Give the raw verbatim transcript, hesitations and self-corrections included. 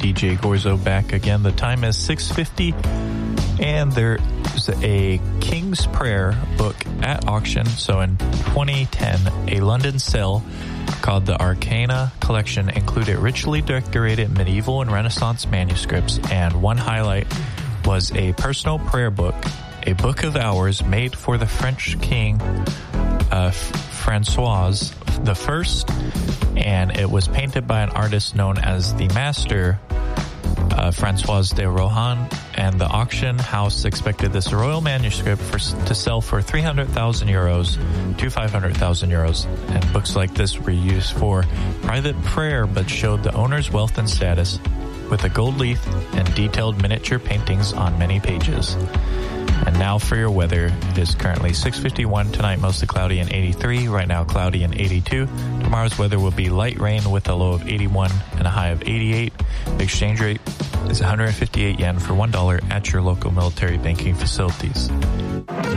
D J Gorzo back again. The time is six fifty, and there's a King's Prayer book at auction. So in twenty ten, a London sale called the Arcana Collection included richly decorated medieval and Renaissance manuscripts, and one highlight was a personal prayer book, a book of hours made for the French king uh, Francois the First, and it was painted by an artist known as the Master, uh, Francois de Rohan, and the auction house expected this royal manuscript for, to sell for three hundred thousand euros to five hundred thousand euros, and books like this were used for private prayer but showed the owner's wealth and status, with a gold leaf and detailed miniature paintings on many pages. And now for your weather. It is currently six fifty-one. Tonight, mostly cloudy and eighty-three. Right now, cloudy and eighty-two. Tomorrow's weather will be light rain with a low of eighty-one and a high of eighty-eight. The exchange rate is one hundred fifty-eight yen for one dollar at your local military banking facilities.